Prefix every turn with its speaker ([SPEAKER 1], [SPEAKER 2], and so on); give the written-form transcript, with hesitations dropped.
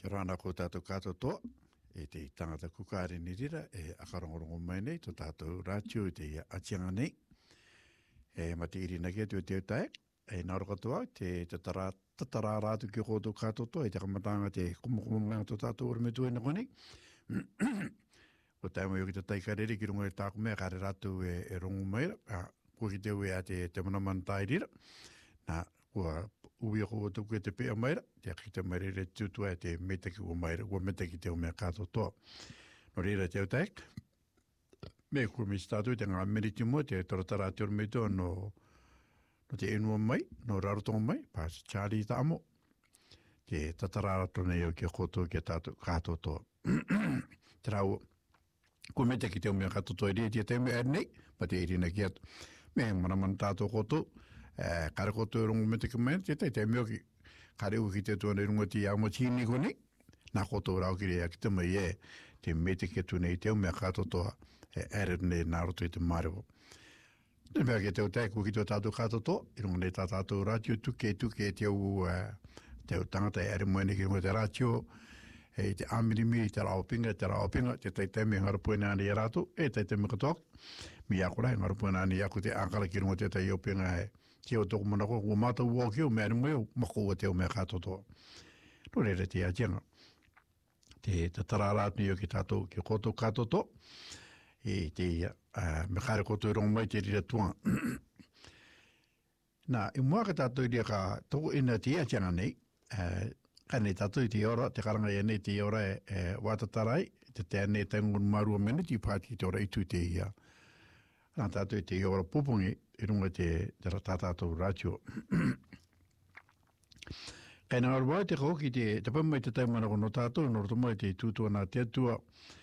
[SPEAKER 1] Te rāna ko tātou katoa, te tangata kukaare ni rira, akarongorongo mai nei, to tātou rātio te atianga nei. Ma te iri nakia tue te utai, nāro katoa, te tatara rātu ki kōtou katoa, te kamatanga te kumokumonga to tātou ormetu e nakoni. O taimo yoki te taikarere ki rungo e tāku mea, kare rātu e rongo mai, kua ki te ue a te manaman tai rira. Nā, kua ui ako o tuku e te pea maira, te aki te maire re tutua e te metaki o maira, ua metaki te o mea kātou toa. No reira te autak, me kua me statu te ngā meriti mua, te toratara te ormeto no te enua mai, no rarotonga mai, pāsa Charlie Tāmo, te tatarara tona eo ki a koto ki a kātou toa. Te rau, kua metaki te o mea kātou toa rea, te mea nei, pa te irina ki atu. Me manaman tātou koto, kare koto e rongo metaki mai, te mea ki kare uki te tuana i rungo ti amo tini koni, nā koto rau ki rea ki te mai e, te metaki atu nei te o mea kātou toa, ere nei nā roto i te marewo. Te mea ki te o tēku ki te tātou kātou toa, i rungo nei tātou rātio tuke te au tangata e ere moene ki rungo te rātio, te amirimi, te raopinga, te taitemi ngarapuena ani e rātou, taitemi katoak, mi akora e ngarapuena ani aku te akala ki rungo te tai opinga ki o toko manako, ua mātou ua ki o mea ni mweo, mako ua te o mea kātou toa. No reira te atianga. Te tararātni o ki tātou, ki koto kātou toa, te me kāre koto i rongo mai te rira tuanga. Nā, i mua ka tātou i rea ka toko ina te atianga nei, kanei tātou i te ora, te karanga i nei te ora wātatarai, te tēnei tangun marua mene, ti pāti te ora itu te ia. Nā tātou i te ora pupungi, i runga te tātou rātio. Kai nā arwai te kaoki te pamai te taimana kono tātou, nō roto mai te tūtua nā te atua,